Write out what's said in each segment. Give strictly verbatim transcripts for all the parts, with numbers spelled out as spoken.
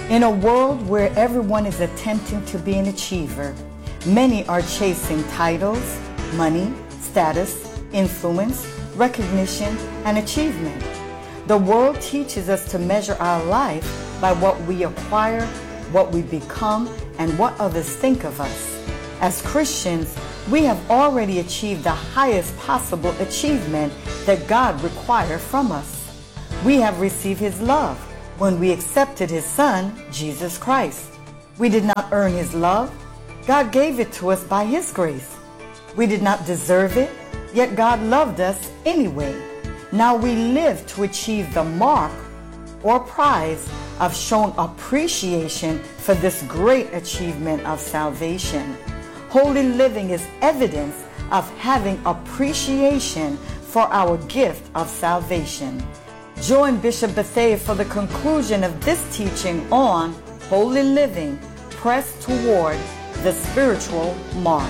In a world where everyone is attempting to be an achiever, many are chasing titles, money, status, influence, recognition, and achievement. The world teaches us to measure our life by what we acquire, what we become, and what others think of us. As Christians, we have already achieved the highest possible achievement that God requires from us. We have received His love when we accepted His Son, Jesus Christ. We did not earn His love. God gave it to us by His grace. We did not deserve it, yet God loved us anyway. Now we live to achieve the mark or prize of showing appreciation for this great achievement of salvation. Holy living is evidence of having appreciation for our gift of salvation. Join Bishop Bethea for the conclusion of this teaching on holy living, pressed toward the spiritual mark.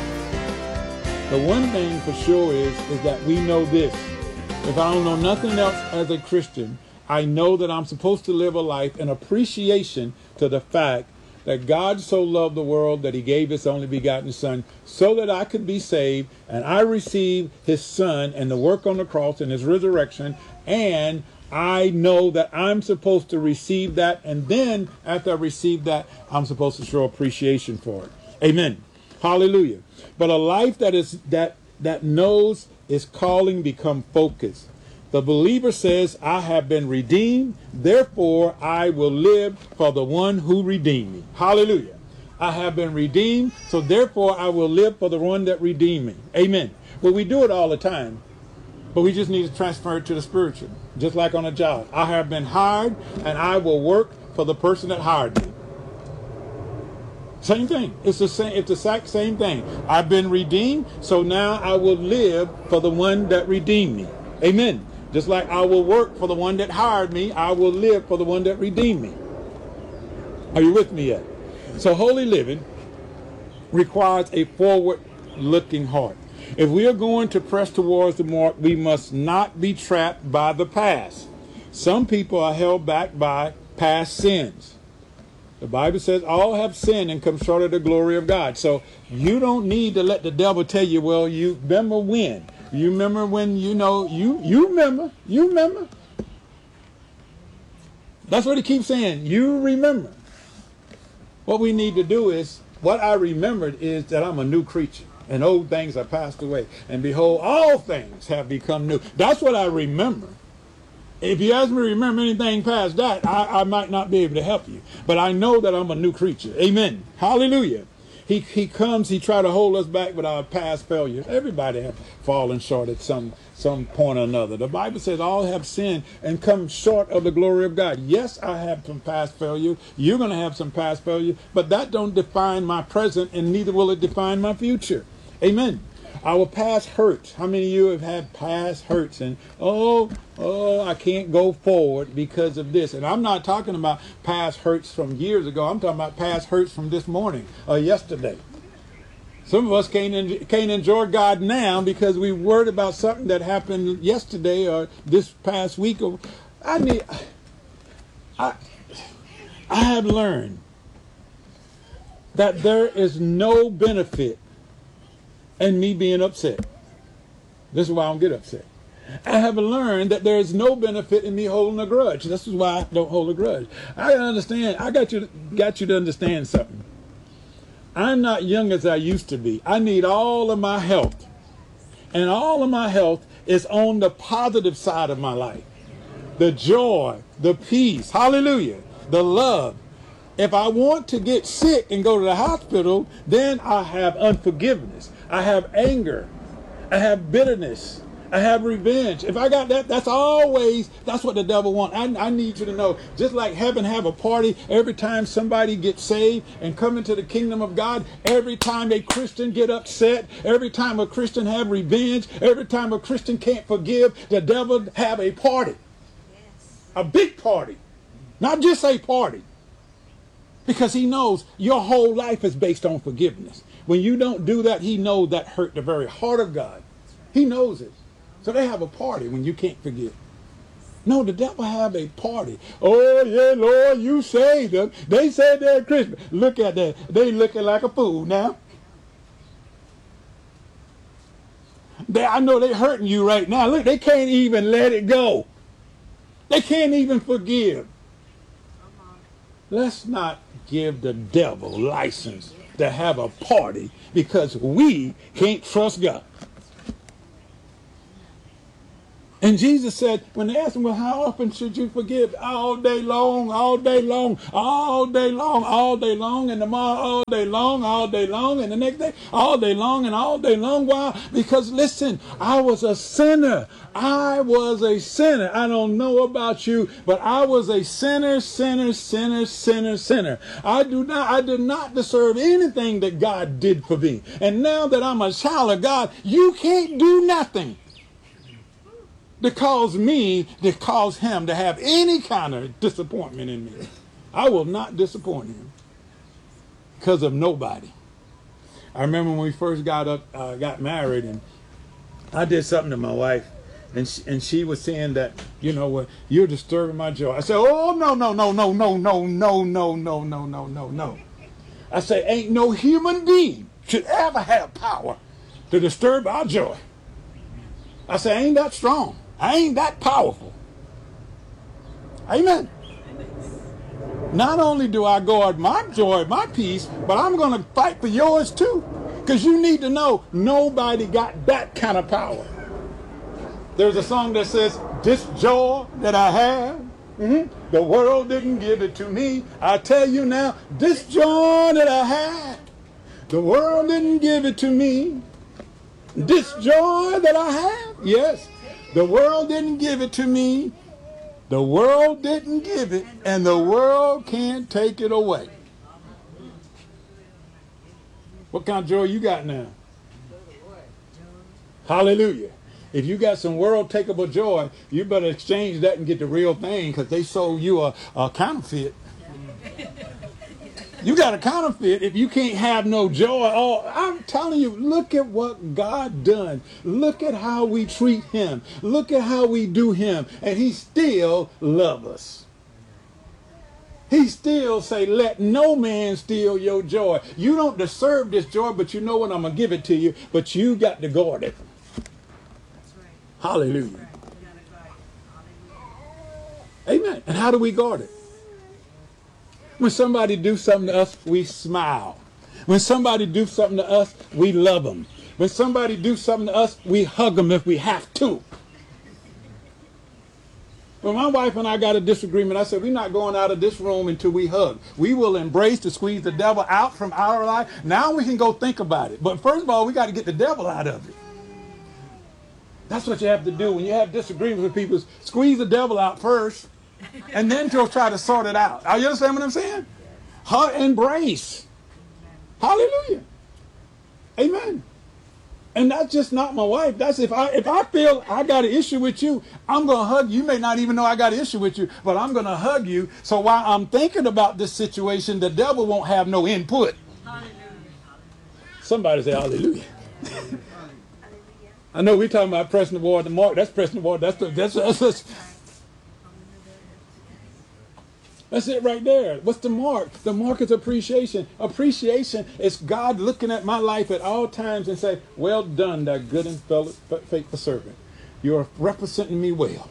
The one thing for sure is, is that we know this. If I don't know nothing else as a Christian, I know that I'm supposed to live a life in appreciation to the fact that God so loved the world that He gave His only begotten Son so that I could be saved, and I receive His Son and the work on the cross and His resurrection, and I know that I'm supposed to receive that, and then after I receive that, I'm supposed to show appreciation for it. Amen. Hallelujah. But a life that is that that knows its calling become focused. The believer says, I have been redeemed, therefore I will live for the one who redeemed me. Hallelujah. I have been redeemed, so therefore I will live for the one that redeemed me. Amen. Well, we do it all the time, but we just need to transfer it to the spiritual, just like on a job. I have been hired, and I will work for the person that hired me. Same thing. It's the same. It's the exact same thing. I've been redeemed, so now I will live for the one that redeemed me. Amen. Just like I will work for the one that hired me, I will live for the one that redeemed me. Are you with me yet? So holy living requires a forward-looking heart. If we are going to press towards the mark, we must not be trapped by the past. Some people are held back by past sins. The Bible says all have sinned and come short of the glory of God. So you don't need to let the devil tell you, well, you remember when? You remember when, you know, you, you remember, you remember. That's what he keeps saying. You remember. What we need to do is, what I remembered is that I'm a new creature. And old things are passed away. And behold, all things have become new. That's what I remember. If you ask me to remember anything past that, I, I might not be able to help you. But I know that I'm a new creature. Amen. Hallelujah. He he comes, he try to hold us back with our past failures. Everybody have fallen short at some, some point or another. The Bible says all have sinned and come short of the glory of God. Yes, I have some past failure. You're going to have some past failure. But that don't define my present, and neither will it define my future. Amen. Our past hurts. How many of you have had past hurts and, oh, oh, I can't go forward because of this? And I'm not talking about past hurts from years ago. I'm talking about past hurts from this morning or yesterday. Some of us can't, en- can't enjoy God now because we worried about something that happened yesterday or this past week. Or I need, I, I have learned that there is no benefit and me being upset. This is why I don't get upset. I have learned that there is no benefit in me holding a grudge. This is why I don't hold a grudge. I understand. I got you, to, got you to understand something. I'm not young as I used to be. I need all of my health. And all of my health is on the positive side of my life. The joy, the peace, hallelujah, the love. If I want to get sick and go to the hospital, then I have unforgiveness. I have anger. I have bitterness. I have revenge. If I got that, that's always, that's what the devil wants. I, I need you to know, just like heaven have a party every time somebody gets saved and come into the kingdom of God, every time a Christian get upset, every time a Christian have revenge, every time a Christian can't forgive, the devil have a party. Yes. A big party. Not just a party. Because he knows your whole life is based on forgiveness. When you don't do that, he knows that hurt the very heart of God. He knows it. So they have a party when you can't forgive. No, the devil have a party. Oh, yeah, Lord, you saved them. They said they're Christian. Look at that. They looking like a fool now. They, I know they're hurting you right now. Look, they can't even let it go. They can't even forgive. Let's not give the devil license to have a party because we can't trust God. And Jesus said, when they asked him, well, how often should you forgive? All day long, all day long, all day long, all day long, and tomorrow all day long, all day long, and the next day all day long, and all day long. Why? Because listen, I was a sinner. I was a sinner. I don't know about you, but I was a sinner, sinner, sinner, sinner, sinner. I do not, I did not deserve anything that God did for me. And now that I'm a child of God, you can't do nothing to cause me, to cause him to have any kind of disappointment in me. I will not disappoint him because of nobody. I remember when we first got up, uh, got married, and I did something to my wife, and she, and she was saying that, you know what, you're disturbing my joy. I said, oh, no, no, no, no, no, no, no, no, no, no, no, no, no. I say, ain't no human being should ever have power to disturb our joy. I say, I ain't that strong. I ain't that powerful. Amen. Not only do I guard my joy, my peace, but I'm going to fight for yours too. Because you need to know nobody got that kind of power. There's a song that says, this joy that I have, mm-hmm, the world didn't give it to me. I tell you now, this joy that I had, the world didn't give it to me. This joy that I have, yes, the world didn't give it to me. The world didn't give it, and the world can't take it away. What kind of joy you got now? Hallelujah. If you got some world-takeable joy, you better exchange that and get the real thing, because they sold you a, a counterfeit. You got a counterfeit if you can't have no joy. Oh, I'm telling you, look at what God done. Look at how we treat him. Look at how we do him. And he still love us. He still say, let no man steal your joy. You don't deserve this joy, but you know what? I'm going to give it to you. But you got to guard it. That's right. Hallelujah. That's right. Amen. And how do we guard it? When somebody do something to us, we smile. When somebody do something to us, we love them. When somebody do something to us, we hug them if we have to. When my wife and I got a disagreement, I said, we're not going out of this room until we hug. We will embrace to squeeze the devil out from our life. Now we can go think about it. But first of all, we got to get the devil out of it. That's what you have to do when you have disagreements with people. Squeeze the devil out first. And then to try to sort it out. Are you understand what I'm saying? Hug, embrace. Hallelujah. Amen. And that's just not my wife. That's if I if I feel I got an issue with you, I'm going to hug you. You may not even know I got an issue with you, but I'm going to hug you. So while I'm thinking about this situation, the devil won't have no input. Hallelujah. Somebody say hallelujah. I know we're talking about pressing the ward to mark. That's pressing the ward. That's the, that's, that's, that's That's it right there. What's the mark? The mark is appreciation. Appreciation is God looking at my life at all times and say, well done, thou good and faithful servant. You're representing me well.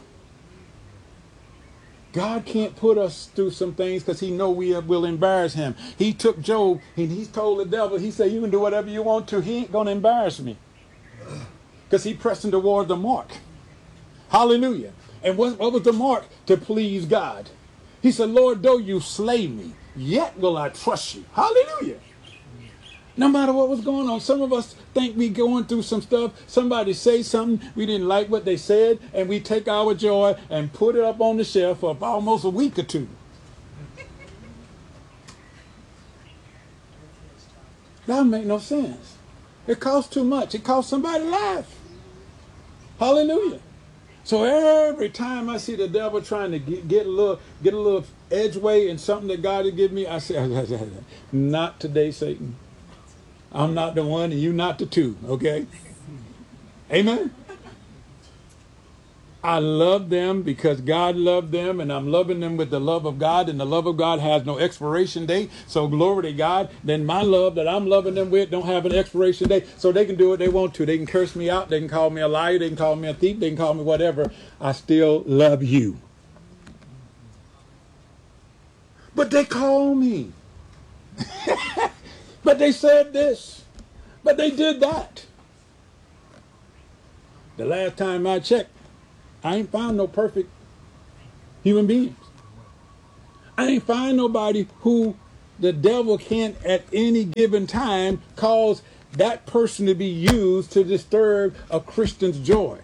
God can't put us through some things because he know we will embarrass him. He took Job and he told the devil, he said, you can do whatever you want to. He ain't going to embarrass me. Because he pressing toward the mark. Hallelujah. And what, what was the mark? To please God. He said, Lord, though you slay me, yet will I trust you. Hallelujah. No matter what was going on, some of us think we going through some stuff. Somebody say something, we didn't like what they said, and we take our joy and put it up on the shelf for almost a week or two. That don't make no sense. It costs too much. It costs somebody life. Hallelujah. So every time I see the devil trying to get, get a little get a little edgeway in something that God had given me, I say, not today, Satan. I'm not the one and you not the two, okay? Amen? I love them because God loved them, and I'm loving them with the love of God, and the love of God has no expiration date. So glory to God. Then my love that I'm loving them with don't have an expiration date, so they can do what they want to. They can curse me out. They can call me a liar. They can call me a thief. They can call me whatever. I still love you. But they call me. But they said this. But they did that. The last time I checked, I ain't found no perfect human beings. I ain't find nobody who the devil can't at any given time cause that person to be used to disturb a Christian's joy.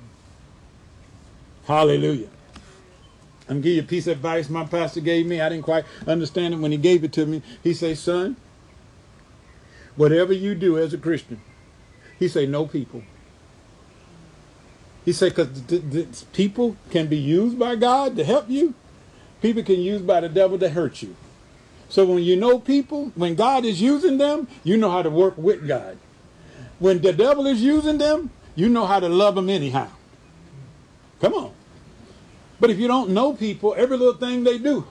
Hallelujah. I'm going to give you a piece of advice my pastor gave me. I didn't quite understand it when he gave it to me. He said, son, whatever you do as a Christian, he said, know people. He said, because th- th- people can be used by God to help you. People can be used by the devil to hurt you. So when you know people, when God is using them, you know how to work with God. When the devil is using them, you know how to love them anyhow. Come on. But if you don't know people, every little thing they do.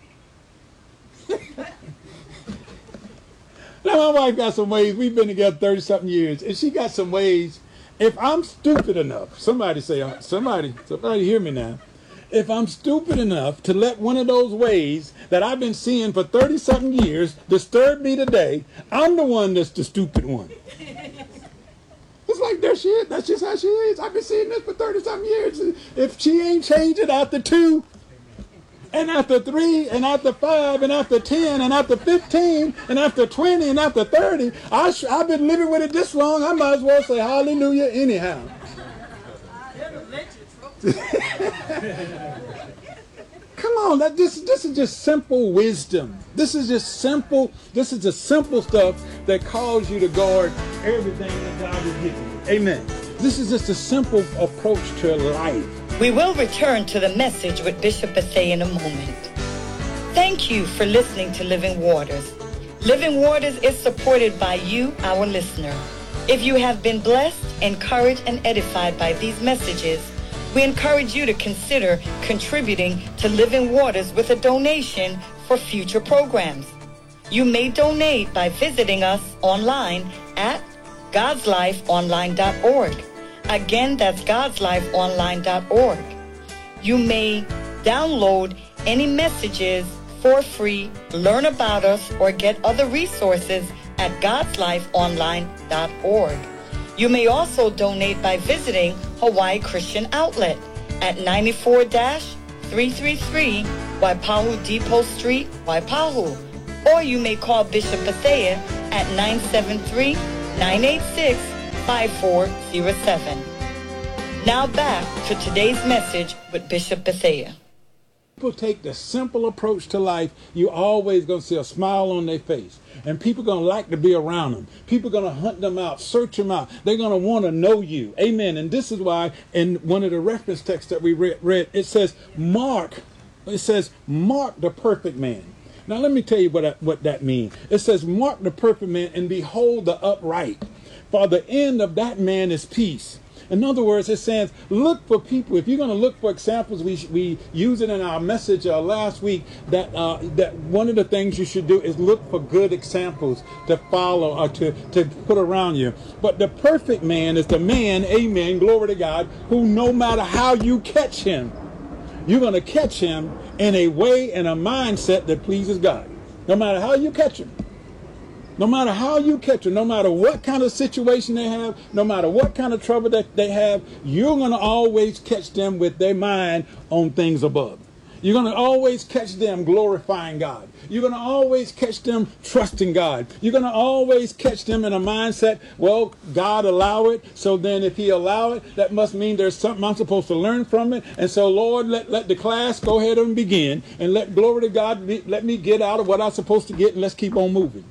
Now, my wife got some ways. We've been together thirty-something years, and she got some ways. If I'm stupid enough, somebody say, somebody, somebody hear me now. If I'm stupid enough to let one of those ways that I've been seeing for thirty-something years disturb me today, I'm the one that's the stupid one. It's like, there she is. That's just how she is. I've been seeing this for thirty-something years. If she ain't changed it after two, and after three, and after five, and after ten, and after fifteen, and after twenty, and after thirty, I sh- I've been living with it this long, I might as well say hallelujah anyhow. Come on, that, this, this is just simple wisdom. This is just simple, this is just simple stuff that calls you to guard everything that God has given you. Amen. This is just a simple approach to life. We will return to the message with Bishop Bethea in a moment. Thank you for listening to Living Waters. Living Waters is supported by you, our listener. If you have been blessed, encouraged, and edified by these messages, we encourage you to consider contributing to Living Waters with a donation for future programs. You may donate by visiting us online at gods life online dot org. Again, that's gods life online dot org. You may download any messages for free, learn about us, or get other resources at gods life online dot org. You may also donate by visiting Hawaii Christian Outlet at ninety-four three thirty-three Waipahu Depot Street, Waipahu. Or you may call Bishop Bethea at nine seven three, nine eight six, five four zero seven. Now back to today's message with Bishop Bethea. People take the simple approach to life, you always going to see a smile on their face. And people going to like to be around them. People going to hunt them out, search them out. They're going to want to know you. Amen. And this is why in one of the reference texts that we read, read it says, mark, it says, mark the perfect man. Now, let me tell you what, I, what that means. It says, mark the perfect man and behold the upright. For the end of that man is peace. In other words, it says, look for people. If you're going to look for examples, we we use it in our message uh, last week that uh, that one of the things you should do is look for good examples to follow or to, to put around you. But the perfect man is the man, amen, glory to God, who no matter how you catch him, you're going to catch him in a way and a mindset that pleases God. No matter how you catch him. No matter how you catch them, no matter what kind of situation they have, no matter what kind of trouble that they have, you're going to always catch them with their mind on things above. You're going to always catch them glorifying God. You're going to always catch them trusting God. You're going to always catch them in a mindset, well, God allow it. So then if he allow it, that must mean there's something I'm supposed to learn from it. And so, Lord, let, let the class go ahead and begin. And let glory to God, let me get out of what I'm supposed to get and let's keep on moving.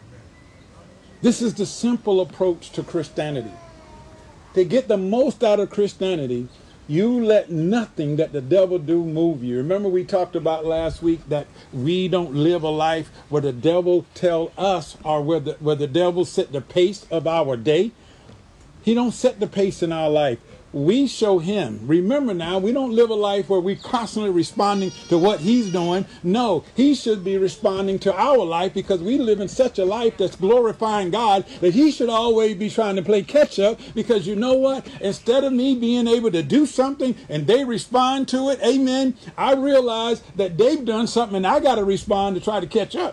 This is the simple approach to Christianity. To get the most out of Christianity, you let nothing that the devil do move you. Remember we talked about last week that we don't live a life where the devil tell us or where the, where the devil set the pace of our day. He don't set the pace in our life. we show him. Remember now, we don't live a life where we're constantly responding to what he's doing. No, he should be responding to our life, because we live in such a life that's glorifying God that he should always be trying to play catch up. Because you know what? Instead of me being able to do something and they respond to it, amen, I realize that they've done something and I got to respond to try to catch up.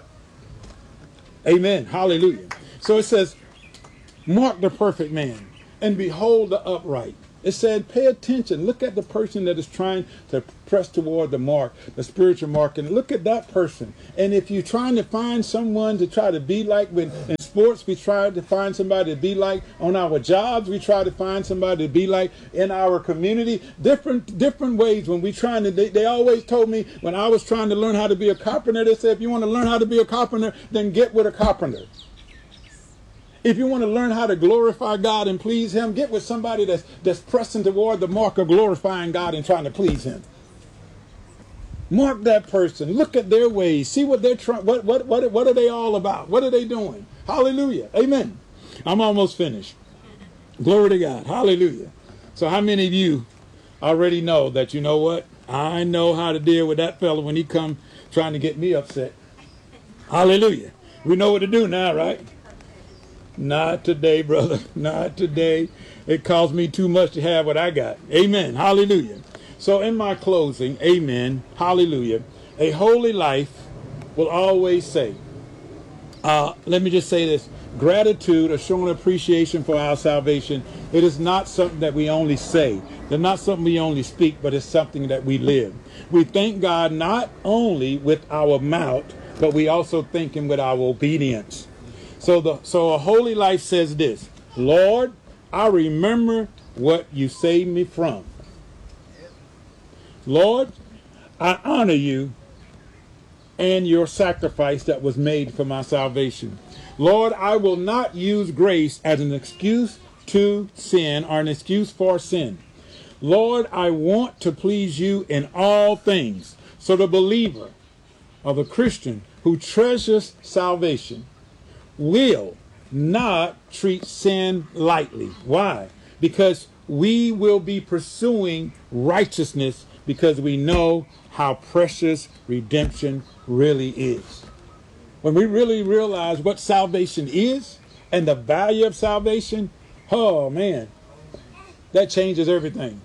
Amen. Hallelujah. So it says, mark the perfect man and behold the upright. It said, pay attention. Look at the person that is trying to press toward the mark, the spiritual mark, and look at that person. And if you're trying to find someone to try to be like, when in sports, we try to find somebody to be like. On our jobs, we try to find somebody to be like. In our community, different different ways. When we trying to, they, they always told me when I was trying to learn how to be a carpenter, they said, if you want to learn how to be a carpenter, then get with a carpenter. If you want to learn how to glorify God and please him, get with somebody that's that's pressing toward the mark of glorifying God and trying to please him. Mark that person. Look at their ways. See what they're trying. What, what, what, what are they all about? What are they doing? Hallelujah. Amen. I'm almost finished. Glory to God. Hallelujah. So how many of you already know that, you know what? I know how to deal with that fellow when he come trying to get me upset. Hallelujah. We know what to do now, right? Not today, brother. Not today. It costs me too much to have what I got. Amen. Hallelujah. So in my closing, amen. Hallelujah. A holy life will always say, uh, let me just say this. Gratitude or showing appreciation for our salvation, it is not something that we only say. It's not something we only speak, but it's something that we live. We thank God not only with our mouth, but we also thank him with our obedience. So the so a holy life says this: Lord, I remember what you saved me from. Lord, I honor you and your sacrifice that was made for my salvation. Lord, I will not use grace as an excuse to sin or an excuse for sin. Lord, I want to please you in all things. So the believer or the Christian who treasures salvation will not treat sin lightly. Why? Because we will be pursuing righteousness because we know how precious redemption really is. When we really realize what salvation is and the value of salvation, oh man, that changes everything.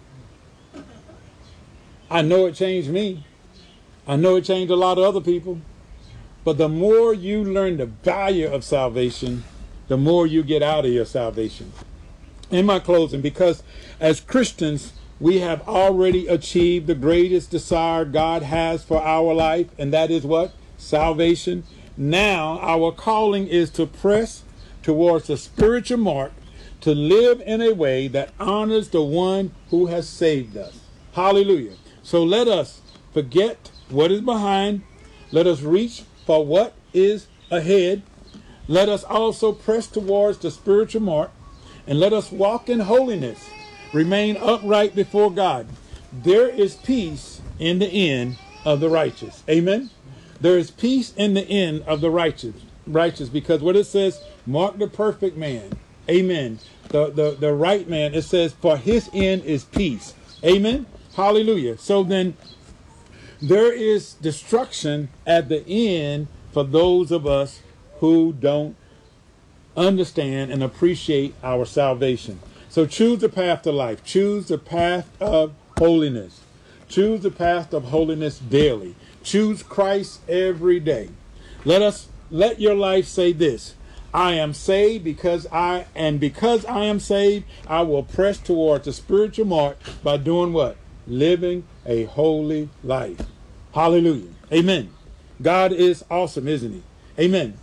I know it changed me. I know it changed a lot of other people. But the more you learn the value of salvation, the more you get out of your salvation. In my closing, because as Christians, we have already achieved the greatest desire God has for our life, and that is what? Salvation. Now, our calling is to press towards the spiritual mark, to live in a way that honors the one who has saved us. Hallelujah. So let us forget what is behind. Let us reach for what is ahead. Let us also press towards the spiritual mark, and let us walk in holiness. Remain upright before God. There is peace in the end of the righteous. Amen. There is peace in the end of the righteous. Righteous, because what it says, mark the perfect man. Amen. The, the, the right man, it says, for his end is peace. Amen. Hallelujah. So then there is destruction at the end for those of us who don't understand and appreciate our salvation. So choose the path to life. Choose the path of holiness. Choose the path of holiness daily. Choose Christ every day. Let us let your life say this: I am saved because I and because I am saved, I will press towards the spiritual mark by doing what? Living a holy life. Hallelujah. Amen. God is awesome, isn't he? Amen.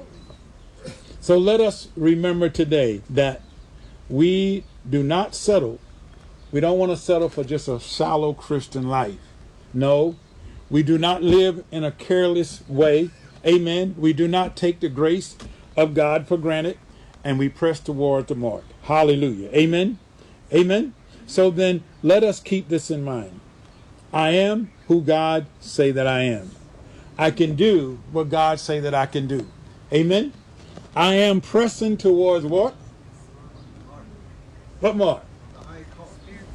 So let us remember today that we do not settle. We don't want to settle for just a shallow Christian life. No, we do not live in a careless way. Amen. We do not take the grace of God for granted, and we press toward the mark. Hallelujah. Amen. Amen. So then let us keep this in mind. I am who God say that I am. I can do what God say that I can do. Amen. I am pressing towards what? What mark?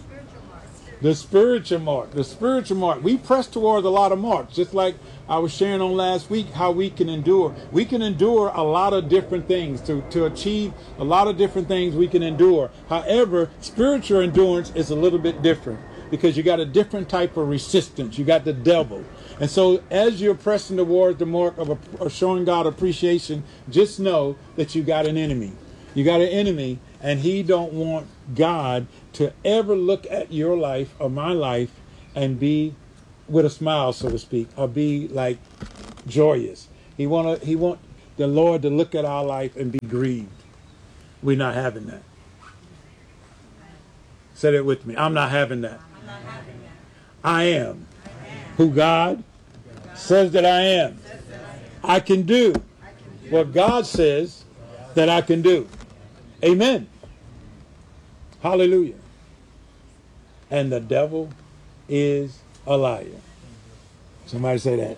The spiritual mark, the spiritual mark. We press towards a lot of marks, just like I was sharing on last week, how we can endure. We can endure a lot of different things to, to achieve a lot of different things we can endure. However, spiritual endurance is a little bit different because you got a different type of resistance. You got the devil. And so as you're pressing towards the mark of, a, of showing God appreciation, just know that you got an enemy. You got an enemy, and he don't want God to ever look at your life or my life and be with a smile, so to speak, or be like joyous. He want to, he want the Lord to look at our life and be grieved. We're not having that. Say that with me. I'm not having that. I'm not having that. I am who God says that I am. I can do what God says that I can do. Amen. Hallelujah. And the devil is a liar. Somebody say that.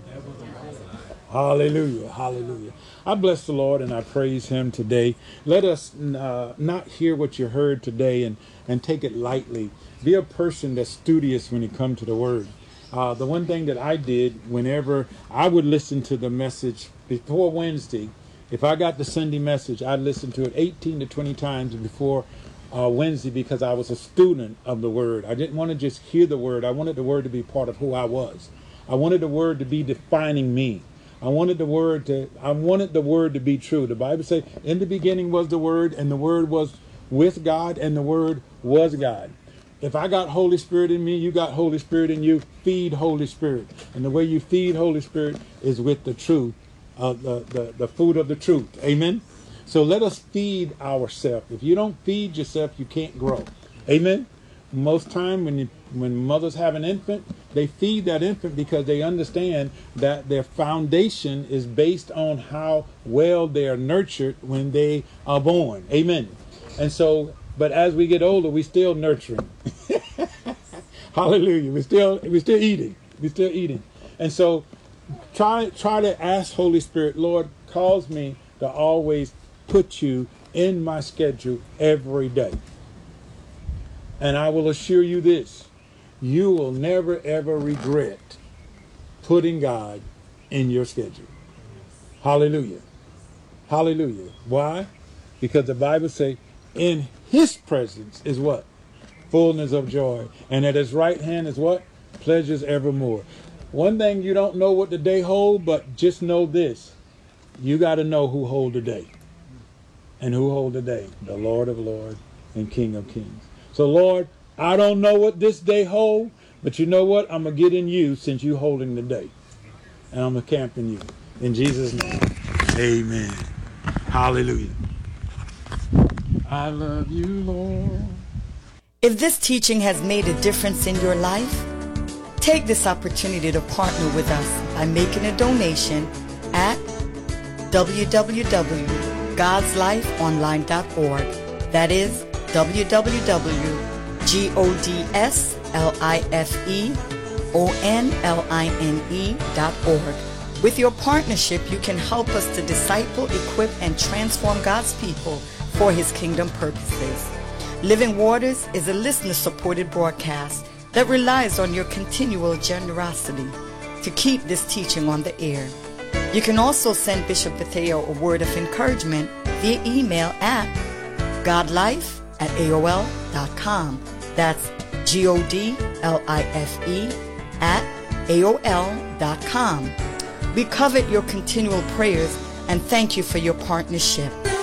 Hallelujah. Hallelujah. I bless the Lord and I praise him today. Let us uh, not hear what you heard today and, and take it lightly. Be a person that's studious when you come to the word. Uh, the one thing that I did whenever I would listen to the message before Wednesday, if I got the Sunday message, I'd listen to it eighteen to twenty times before uh, Wednesday because I was a student of the word. I didn't want to just hear the word. I wanted the word to be part of who I was. I wanted the word to be defining me. I wanted the word to, I wanted the word to be true. The Bible says, in the beginning was the word, and the word was with God, and the word was God. If I got Holy Spirit in me, you got Holy Spirit in you, feed Holy Spirit. And the way you feed Holy Spirit is with the truth, uh, the, the, the food of the truth. Amen? So let us feed ourselves. If you don't feed yourself, you can't grow. Amen? Most time when you, when mothers have an infant, they feed that infant because they understand that their foundation is based on how well they are nurtured when they are born. Amen. And so, but as we get older, we still nurturing. Hallelujah. We're still, we're still eating. We're still eating. And so try, try to ask Holy Spirit, Lord, cause me to always put you in my schedule every day. And I will assure you this, you will never, ever regret putting God in your schedule. Hallelujah. Hallelujah. Why? Because the Bible says, in his presence is what? Fullness of joy. And at his right hand is what? Pleasures evermore. One thing, you don't know what the day holds, but just know this. You got to know who hold the day. And who hold the day? The Lord of Lords and King of Kings. So, Lord, I don't know what this day holds, but you know what? I'm going to get in you since you're holding the day. And I'm going to camp in you. In Jesus' name, amen. Hallelujah. I love you, Lord. If this teaching has made a difference in your life, take this opportunity to partner with us by making a donation at w w w dot gods life online dot org. That is w w w dot gods life dot org. With your partnership, you can help us to disciple, equip, and transform God's people for his kingdom purposes. Living Waters is a listener-supported broadcast that relies on your continual generosity to keep this teaching on the air. You can also send Bishop Bethea a word of encouragement via email at godlife at A O L dot com. That's G O D L I F E at A O L dot com. We covet your continual prayers and thank you for your partnership.